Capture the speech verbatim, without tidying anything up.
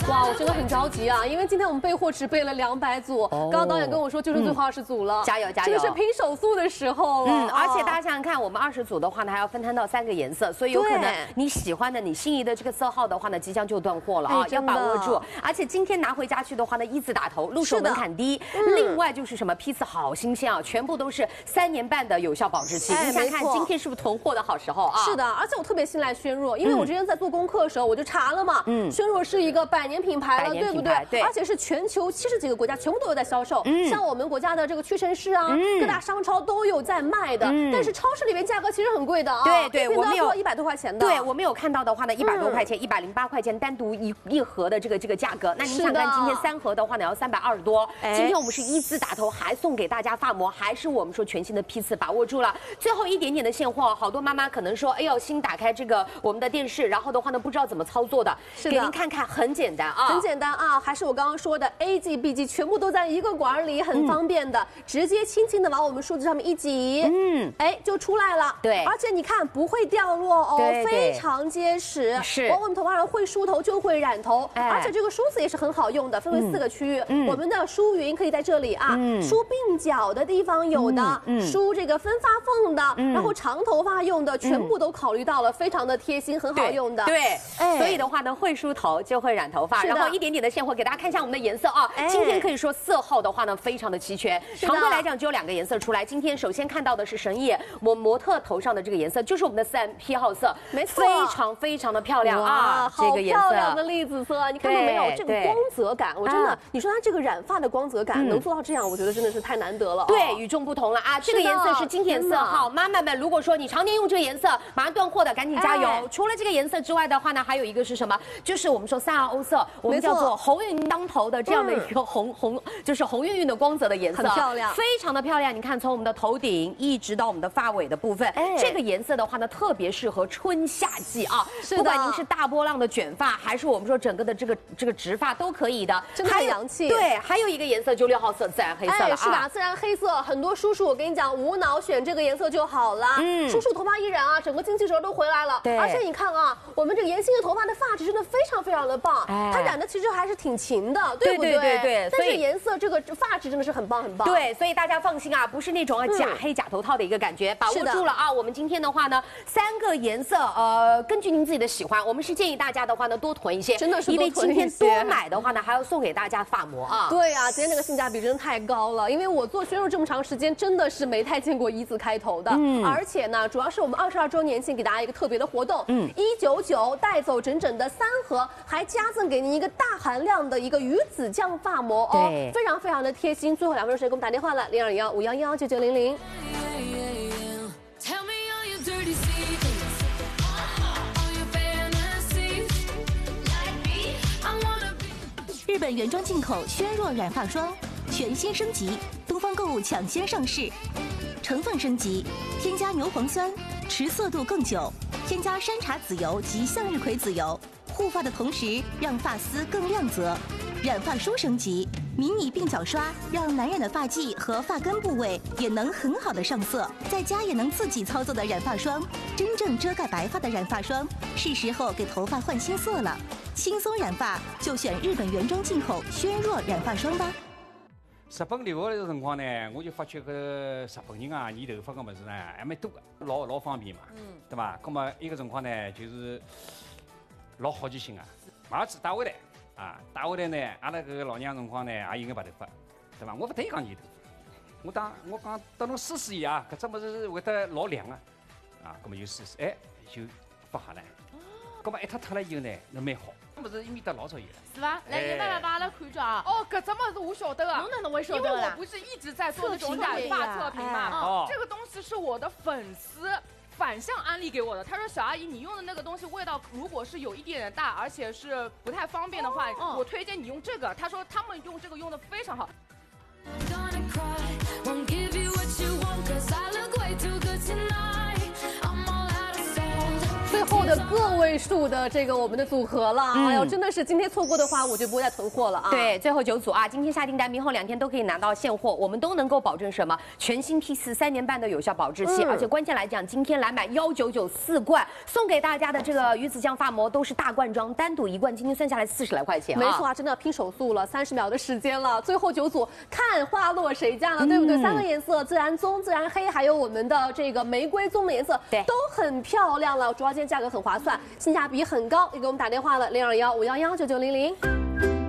哇，我真的很着急啊，因为今天我们备货只备了两百组，哦、刚刚导演跟我说就是最后二十组了， 加油加油！ 这个是拼手速的时候了。 嗯，而且大家想想看，我们二十组的话呢，还要分摊到三个颜色，所以有可能你喜欢的、你心仪的这个色号的话呢，即将就断货了啊，要把握住。而且今天拿回家去的话呢，一字打头，入手门槛低。另外就是什么批次好新鲜啊，全部都是三年半的有效保质期。你想看今天是不是囤货的好时候啊？ 是的，而且我特别信赖轩若，因为我之前在做功课的时候我就查了嘛，嗯，轩若是一个百年品牌了，对不对？对，而且是全球七十几个国家全部都有在销售，嗯，像我们国家的这个屈臣氏啊，各大商超都有在卖的，但是超市里面价格其实很贵的啊， 对对，我们有一百多块钱的， 对我们有看到的话呢，一百多块钱，一百零八块钱单独一一盒的这个这个价格，那您想看今天三盒的话呢要三百二十多，今天我们是一字打头，还送给大家发膜，还是我们说全新的批次，把握住了，最后一点点的现货，好多妈妈可能说，哎呦，新打开这个我们的电视，然后的话呢不知道怎么操作的，给您看看，很简单啊， 很简单啊，还是我刚刚说的 A G B G 全部都在一个管里，很方便的，直接轻轻的往我们数字上面一挤，嗯，哎就出来了，对，而且你看不会掉落哦，非常结实，是，往我们头发上会梳头就会染头，而且这个梳子也是很好用的，分为四个区域，我们的梳匀可以在这里啊，梳鬓角的地方有的，梳这个分发缝的，然后长头发用的全部都考虑到了，非常的贴心，很好用的， 对，所以的话呢，会梳头就会染头发，然后一点点的现货给大家看一下我们的颜色啊，今天可以说色号的话呢非常的齐全，常规来讲只有两个颜色出来，今天首先看到的是神野我模特头上的这个颜色，就是我们的四 M P 号色，没错，非常非常的漂亮啊， 这个颜色，好漂亮的栗子色，你看到没有？这个光泽感，我真的，你说它这个染发的光泽感能做到这样，我觉得真的是太难得了， 对，与众不同了啊！这个颜色是经典色号，妈妈们，如果说你常年用这个颜色，马上断货的，赶紧加油！除了这个颜色之外的话呢，还有一个是什么？就是我们说三 R 欧色，我们叫做红晕当头的这样的一个红红，就是红晕晕的光泽的颜色， 很漂亮， 非常的漂亮。你看，从我们的头顶一直到我们的发尾的部分，这个颜色的话呢，特别适合春夏季啊。不管您是大波浪的卷发，还是我们说整个的这个这个直发都可以的， 真的很洋气。 对，还有一个颜色就六号色，自然黑色了啊。 是的，自然黑色，很多叔叔我跟你讲，无脑选这个颜色就好了。嗯，叔叔头发一染啊，整个精气神都回来了。对，而且你看啊，我们这个妍希的头发的发质真的非常非常的棒，它染的其实还是挺勤的，对不对？对对对。但是颜色这个发质真的是很棒很棒。 对，所以大家放心啊，不是那种啊假黑假头套的一个感觉，把握住了啊。我们今天的话呢，三个颜色，呃，根据您自己的喜欢，我们是建议大家的话呢多囤一些， 真的是因为今天多买的话呢，还要送给大家发膜啊。 对啊，今天这个性价比真的太高了，因为我做轩若这么长时间，真的是没太见过一字开头的。嗯，而且呢，主要是我们二十二周年庆给大家一个特别的活动，嗯，一九九带走整整的三盒，还加赠给您一个大含量的一个鱼子酱发膜哦，非常非常的贴心。最后两分钟时间给我们打电话了，零二零幺五幺幺九九零零。 日本原装进口轩若染发霜全新升级，东方购物抢先上市，成分升级，添加牛磺酸，持色度更久，添加山茶籽油及向日葵籽油，护发的同时让发丝更亮泽。染发梳升级，迷你鬓角刷让难染的发际和发根部位也能很好的上色，在家也能自己操作的染发霜，真正遮盖白发的染发霜，是时候给头发换新色了。轻松染发就选日本原装进口轩若染发霜吧。 日本留学的辰光呢，我就发觉搿日本人啊，染头发个物事呢还蛮多个，老老方便嘛，嗯，对伐？咁么一个辰光呢，就是老好奇心啊，马子带回来啊，带回来呢，阿拉搿个老娘辰光呢也有眼白头发，对伐？我勿对讲染头发，我当我讲等侬试试伊啊，搿只物事会得老凉啊，啊，咁么就试试，哎，就发下来，咁么一脱脱了以后呢，那蛮好。么子伊面搭老早有了， 是吧？来，你慢慢把阿拉看着啊。 哦，搿只么子我晓得啊， 侬哪能会晓得因为我不是一直在做那种染发测评嘛。哦，这个东西是我的粉丝反向安利给我的。他说：“小阿姨，你用的那个东西味道如果是有一点点大，而且是不太方便的话，我推荐你用这个。”他说他们用这个用的非常好。 最后的的个位数的这个我们的组合了。嗯、哎呦，真的是今天错过的话，我就不会再囤货了啊。 对，最后九组啊，今天下订单，明后两天都可以拿到现货，我们都能够保证什么？全新 P 四三年半的有效保质期，嗯、而且关键来讲，今天来买幺九九四罐，送给大家的这个鱼子酱发膜都是大罐装，单独一罐，今天算下来四十来块钱、啊。 没错啊，真的要拼手速了，三十秒的时间了，最后九组看花落谁家了，对不对？嗯、三个颜色，自然棕、自然黑，还有我们的这个玫瑰棕的颜色，对，都很漂亮了。主要今天价格很划算，性价比很高，也给我们打电话了零二幺五幺幺九九零零。